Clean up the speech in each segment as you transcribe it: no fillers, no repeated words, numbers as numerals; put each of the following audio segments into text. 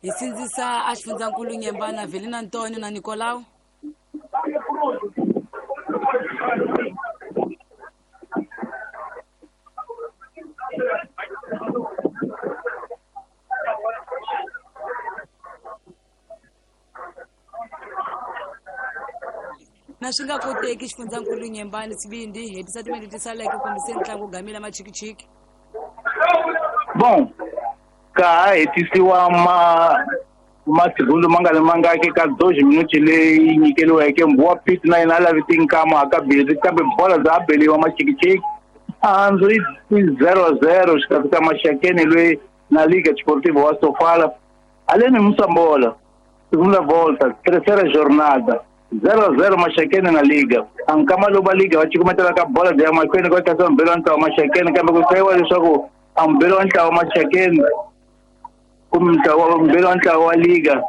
Isinzisa Ashfunzankulu Nyembani, Avelina Antonio na Nicolau. Nashinga koteki Ashfunzankulu Nyembani Sibindi, hetisati tisaleke kombiseni ntlangu gamila machikichiki. Bom, cá etisiwa segundo manga que cá 2 minutos ele niquelo é que boa pit na inala vitin kama akabiri kabe bola za beli wa machikichiki anzuri 0-0 katika mashakeni lwe na Liga Desportiva wa Sofala alene Musambola segunda volta terceira jornada 0-0 mashakeni na Liga ankama loba Liga wachikumetela ka bola ya makwene kwa kasa mbelo anta mashakeni kama kusewa lisoko ambelo anta mashakeni mbelo anta wa Liga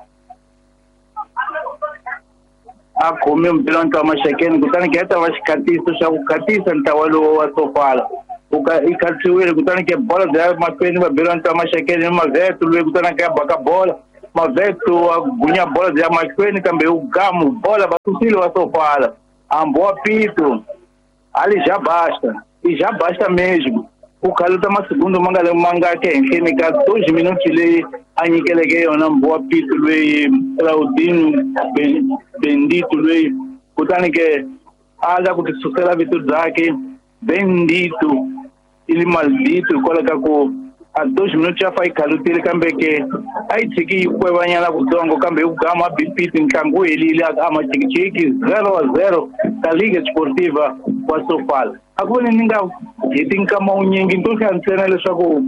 akome mbelo anta mashakeni kutani kiata washikatisa shakukatisa ntawalo wa Sofala ikatiwele kutani ke bola ya makwene mbelo anta mashakeni mavetu lwe kutani ke baka bola mavetu agunya bola ya makwene kambe ugamu bola batusilo wa Sofala amboa pito ali já basta e já basta mesmo. O Carlos tá mais segundo manga que em cá 2 minutos ele aniqueleguei na boa pito lui Claudino bendito lui kutani que haja que suceda vitu zake bendito ele maldito coloca com a 2 minutos já faz Carlos ele cambe que aí tiki kwa banyala kudongo kambe ugama bipito nkangu ele ama tiki 0-0 da Liga Desportiva wa Sofala. Agora ninga hitinka maunyengi ntoka antena leswaku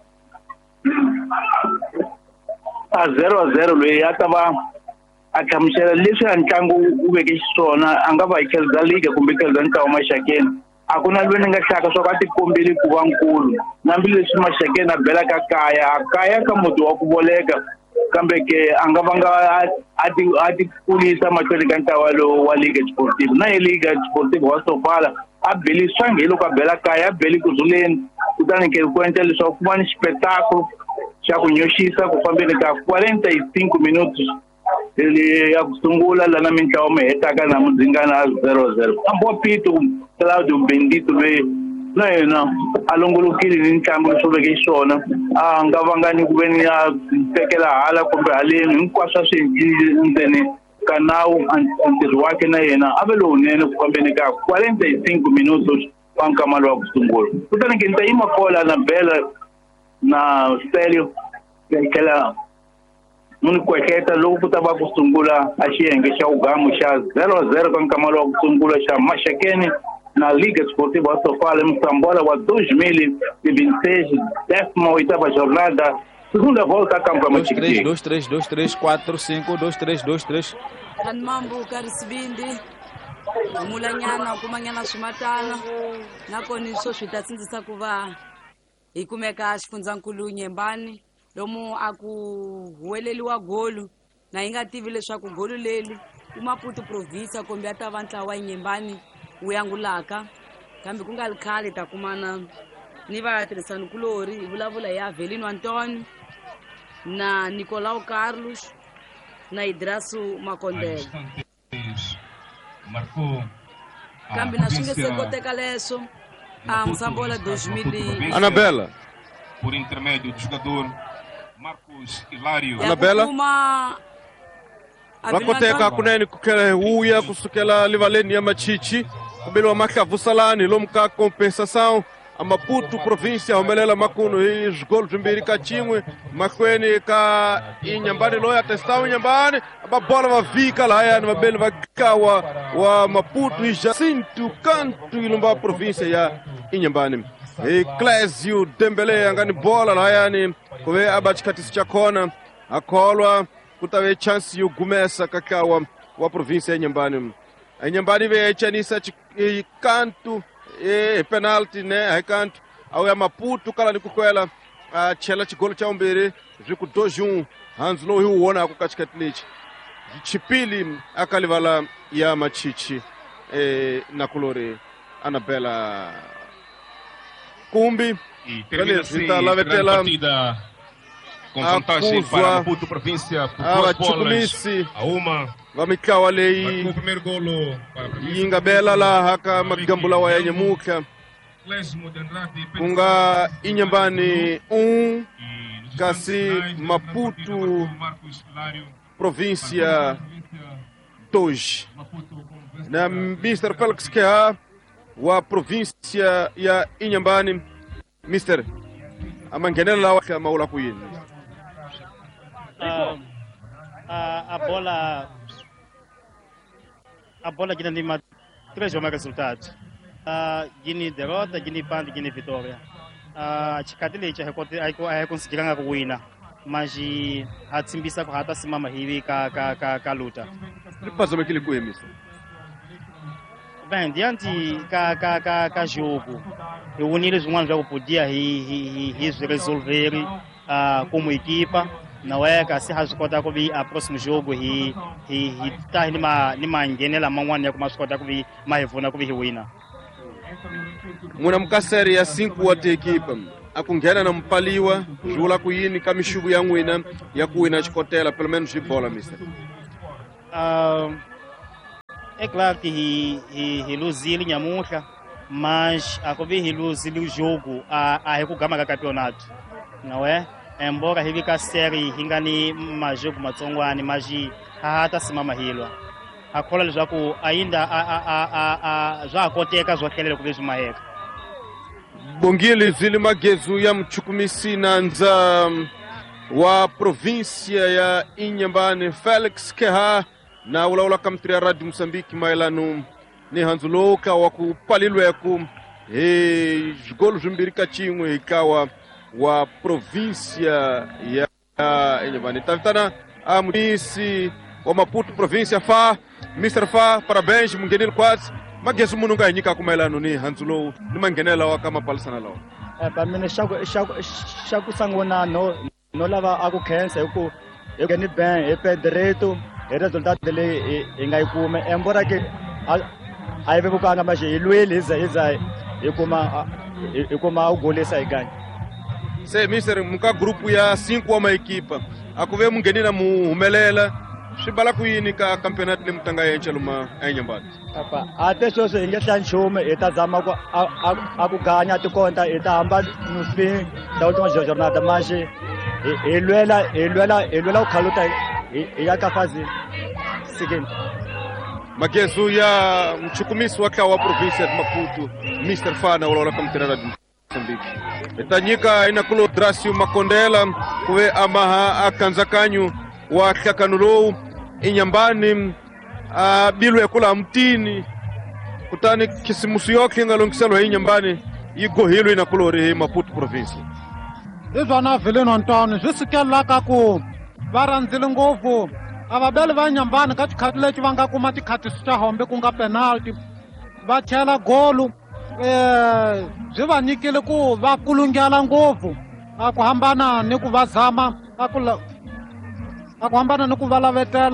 a 0-0 lwe atava akamshela leswi antlangu uveke xiswona a nga va hikelza Liga kumbe hikelza ntlawa Mashakeni a ku na lwe ni nga hlaka swa ku a tikombeli ku va nkulu nambileswi Mashakeni a belaka kaya ka muti wa ku voleka kambe ke a nga vanga a ti kulisa mahlweni ka ntlawa lowu wa Liga Desportiva na hi Liga Desportiva wa Sofala a beli sangue loko a bela kaya a beli kuzuleni kutani ke ku endla leswaku ku va ni xipetako xa ku nyoxisa ku fambeni ka 45 minutos ele ya ku sungula lana mitlawa mi hetaka na mudzingana 0-0 ambo pito Claudio bendito lwe na yena a longolokile ni ntlangu leswo veke xiswona a nga vangani ku veni a tekela hala kumbe haleni hinkwaswo swi ndzeni ka nawu ntirho wake na yena a ve lowunene ku fambeni ka 45 minutos wa nkamalo wa ku sungula kutani ke ni ta yima kola na bela na Stelio kela muni kweketa loko ku ta va ku sungula a xiyenge xa ugamu xa 0-0 ka nkamalo wa ku sungula xa Mashakeni na Liga Desportiva wa Sofala Musambola wa 2026 18ª jornada segunda volta a campo Machikichiki 2-3 Mambo Karisibindi Mulanyana kumanyana swimatana nakoni swo swi ta sindzisa ku va hi kumeka Ashfunzankulu Nyembani lomu a ku huweleliwa golu na hi nga tivi leswaku golu leli i Maputo province kumbe a ta va ntlawa wa Nyembani wu yangulaka kambe ku nga likhale ta kumana ni vatirhisanikulori hi vulavula hi Avelino Antonio na Nicolau Carlos na Idrasu Makondela kambe na swi nge se koteka leswo a Musambola 2000 Anabela por intermédio do jogador Marcos Hilário. Anabela va koteka kunene kukela uya kusukela livaleni ya Machichi kubelwa mahlavusalani lomu ka compensação a Maputo província humelela makuno hi swigolo swimbirhi ka chin'we mahlweni ka Inyambani loyi a testawu Inyambani va bola va vika lahayani vabeli va kawa wa Maputo hi Jacinto Canto ilumba província ya Inyambani hi Clésio Dembele angani bola lahayani kuve aba chikhatisi cha khona akholwa kutave chance yo gumesa ka kawa wa província ya Inyambani Inyambani ve chanisa Canto penalty ne a canto ao Maputo kala ni kukwela a chela chigolo cha umbere ziku 2-1 hanzlo hi uona ku kachikatlichi chipili akalivala ya Machichi na colore Anabela Kumbi E termina-se a partida com vantagem Acuswa para Maputo Província por 2 bolas abachukumisi a 1. vamikawa Marcou lei o primeiro golo para a província. yingabela la haka magambula wa yanyamuka Clésimo de Andrade kunga inyambani e nos kasi instantes finais, Maputo marcou Marcos Lário. província 2 Maputo com na Mr. Felix Keha wa província ya Inhambane. Mr. amangenela lawa ka maula kuyini a bola aqui na 3 jogos resultados. Gini derrota, gini empate, gini vitória. Chikatile ai conseguiram wina, mas a tsimbisa kwa hata simama hivi ka luta. lipaza makili kuye Mr. Bem, diante ka jogo, eu unir os humanos já podia resolver como equipa. Não é que se rascota com a próximo jogo e tá numa ngenela mangwana com mascota com mais vona com wina. Muna mkaseri ya 5 wate ekipa akungena na mpaliwa jula kuyini kamishubu ya ngwina ya kuwina chikotela pelo menos de bola Mr. É claro que reluziu em Nhamuca, mas a Covid reluziu o jogo a recugama do campeonato, não é? Embora a série hingani majogo matsongwani, mas a hata simama hilwa. A cola já com ainda já acontece as outras coisas mais. Bongili zili magezu ya mchukumisi na nza wa província ya Inhambane Felix Keha na ulaula kamtri ya Radio Moçambique mailanu ni hanzuloka wa kupalilweku jgolu jumbirika chimwe ikawa wa província ya Inhambane. Tavitana a mudisi wa Maputo província Fa, Mr. Fa, parabéns, mungenil quase. Magezu mununga inyika kumailanu ni hanzulo ni mangenela wa kama palisana lao. Para mim shaku sangona no lava aku khensa ku egeni bem e pé direito e resultado dele ingai kuma embora que aí veio bukanga mas ilueliza e kuma o gole sai ganha. Se Mr. muka grupo ya 5 wa equipa akuve mungenina muhumelela shibala kuyini ka campeonato ni mtanga yenche luma Inhambane. Papa até sweswo hi nge hlanchume hi ta zama ku ganya tikonta hi ta hamba no fim da última jornada mas hi lwela ku khaluta hi ya ka fazi seguinte. Magezu ya mchukumisi wake wa província de Maputo Mr. Fana wala kamtera de Moçambique etanyika inakulo Drácio Makondela kuwe amaha akanzakanyu wa Kakanulou Inhambane bilwe kula mtini kutani kisimusu yoke ngalongiselo Inhambane igohilo inakulori Maputo província. Izwana vileno Antoni zwisikela ka ku varandzile ngopfu avabeli va Inhambane ka tikhati leti va nga kuma tikhati ta hombe ku nga penalty va chela golu byi va nyikile ku va kulungela ngopfu a ku hambana ni ku va zama a ku hambana ni ku va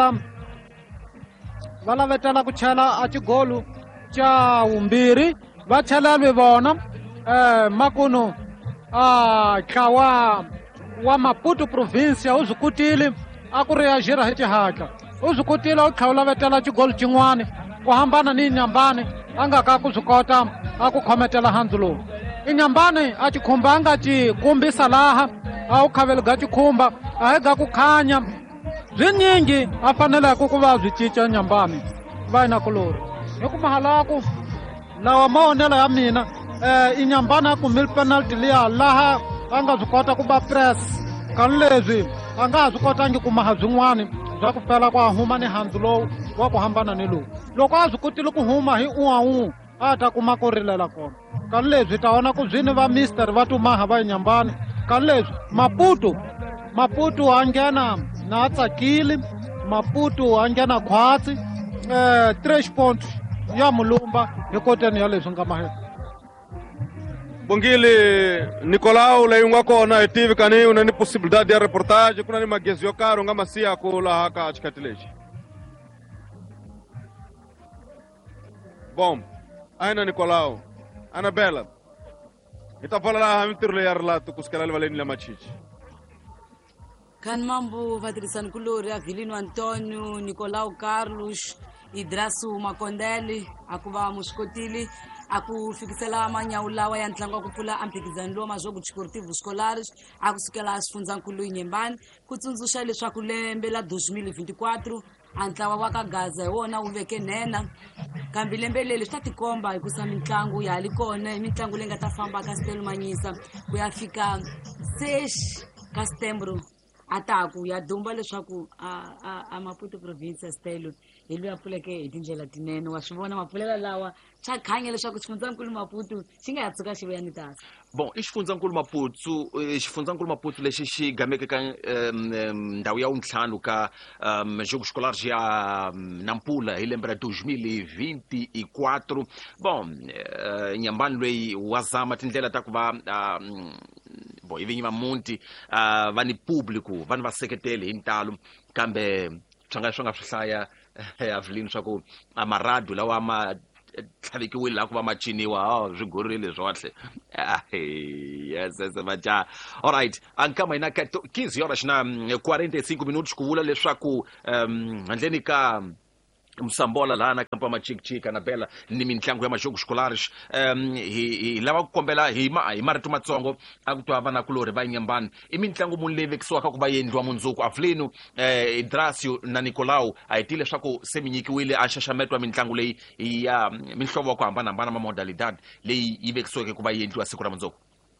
lavetela ku chela a tigolu cha vumbirhi va chelelwe vona makuno ntlawa wa Maputo província u zikutile a ku reagira hi xihatla u zikutile u tlha u lavetela tigolu tin'wana ku hambana ni Inhambane a nga ka ku swi kota a ku khometela handzu lowu. Inhambane a tikhumba a nga ti kumbisa laha a wu khaveli ga tikhumba a hi ga ku khanya byinyingi a faneleke ku va byi cinca Inhambane va inakulori hi ku mahalaku lawa mavonelo ya mina Inhambane a kumile penalty liya laha a nga byi kota ku va press kani lebyi a nga ha byi kotangi ku maha byin'wana bya ku pela ku a huma ni handzu lowu wa ku hambana ni lowu. Loko a byi kotile ku huma hi un'we a ta kuma ku rilela kona kani lebyi ta vona ku byini va Mr. va tumaha va Inhambane kani lebyi Maputo a nghena na tsakile Maputo a nghena khwatsi 3 points ya mulumba hi koteni ya leswi nga mahela. Bongili Nicolau leyi nga kona hi tivi kani una ni possibilidade ya reportage kuna ni magezi yo karo nga masiya ku laha ka chikati lexi. Bom, aina Nicolau, Anabela, ita fala laha mintirho leyi ya rilatu kusikela livaleni la machichi. Kan mambo vatirhisani kulori Avelino Antonio, Nicolau Carlos, Idrasu Makondeli, akuva muswikotile akufikisela manyawu lawa ya ntlangu wa ku pfula amphikizano lowu mazwogu Desportivo Scolares akusukela xifundzankulu Nyembani ku tsundzuxa leswaku lembe la 2024 antlawa wa ka Gaza hi wona wu veke nhenha kambe lembe leli swi ta tikomba hikusa mitlangu ya hali kona mitlangu leyi nga ta famba ka Stella Manyisa ku ya fika 6 ka Setembro ataku ya dumba leswaku a Maputo province Stella hi luya pfuleke hi tindlela tinene wa swi vona mapfulela lawa swa khanya leswaku xifundzankulu Maputo xi nga ya tsuka xi vuyani tasa. Bon, xifundzankulu Maputo lexi xi gameke ka ndhawu ya untlhanu ka Jogos Escolares ya Nampula hi lembe ra 2024. Bon, Nyambani loyi wa zama tindlela ta ku va bon ivi va munti vani público vani vaseketeli hi ntalo kambe swi nga swi hlaya Avelino swa ku amaradiyo lawa ma tlhavekiwile la ku va machiniwa swigorile swohle yes majaha. Alright, ankama ina 15 horas na 45 minutos ku vula leswaku handleni ka Msambola lana kampa machikichika na bela ni mitlangu ya Majogos Escolares hi lava ku kombela hi marito matsongo akutwa vana kulori va Nyembani I mitlangu muni leyi vekisiwaka ku va endliwa mundzuku. Avelino Idrasio na Nicolau a hi tile leswaku se mi nyikiwile a xaxametwa mitlangu leyi ya mihlovo wa ku hambanahambana ma modalidad leyi yi vekisiweke ku va endliwa siku ra mundzuku.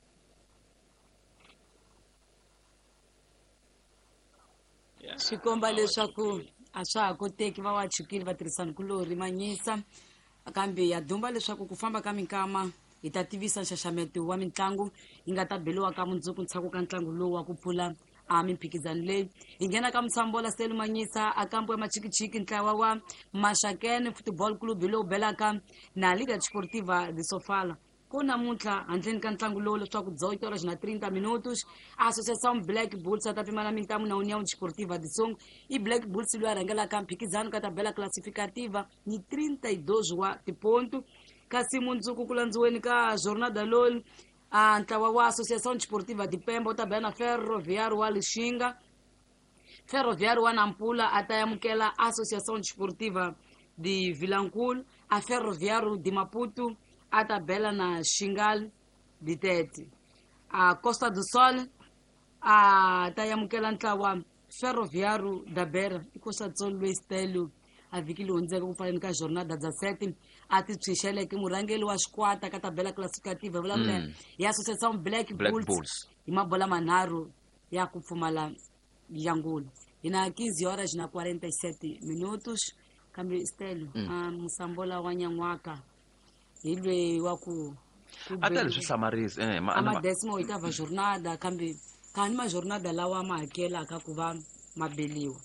Swi komba leswaku a swa ha koteki va wa chukile vatirhisani kulori Manyisa kambe ya dumba leswaku ku famba ka minkama hi ta tivisa nxaxameto wa mitlangu yi nga ta beliwa ka mundzuku ntshaku ka ntlangu lowu wa ku pfula mimphikizano leyi hi nghena ka Msambola Stella Manyisa a kampo ya machikichiki ntlawa wa Mashakene Football Club lowu belaka na Liga Desportiva de Sofala ku namuntlha handleni ka ntlangu lowu leswaku 18 horas na 30 minutos a Associação Black Bulls ta pimana mintamu na União Desportiva de Songo I Black Bulls lu arangela ka mphikizano ka tabela classificativa ni 32 wa tiponto kasi mundzuku ku landziweni ka jornada lol ntlawa wa Associação Desportiva de Pemba ta bena Ferroviário wa Lixinga Ferroviário wa Nampula atayamukela Associação Desportiva de Vilanculo a Ferroviário de Maputo a tabela na Xingal de Tete. A Costa do Sol a tayamukela ntlawa Ferroviário da Beira I Costa do Sol Estelo a viki leyi hundzeke ku pfaleni ka jornada 17 a ti tshwixeleke murhangeli wa xikwata ka tabela classificativa vulavula hi Associação Black Bulls hi mabola manharhu ya ku pfumala Yangulo hi na 15 horas na 47 minutos kambe Estelo Msambola wa Nyanwaka ilwe wa ku ata leswi hlamarisi ama decimo itava jornada kambe kani ma jornada lawa ma hakela ka ku va mabeliwa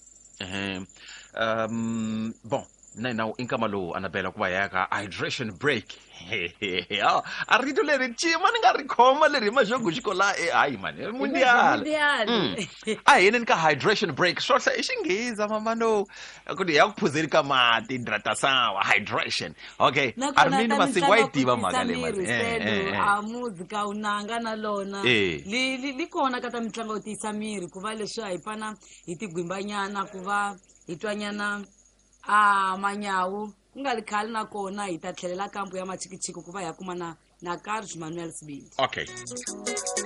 bon na inkama lowu anabela ku va yaka hydration break a rito leri cima ni nga ri khoma leri Majogos Escolares hayi mani mundial a hineni ka hydration break sohla I xinghezi mamano kuti ya ku phuzeni ka mati hidratasawa hydration. Okay, Armini Masingo wa yi tiva mhaka leyi a muzika unanga na lona li kona ka ta mitlangu yo tiyisa miri ku va leswi hi fana hi tigwimbanyana ku va hi twanyana manyawu ku nga likhali na kona hi ta tlhelela kampo ya machikichiki ku va ya kuma na Carlos Manuel Sibindi. Okay.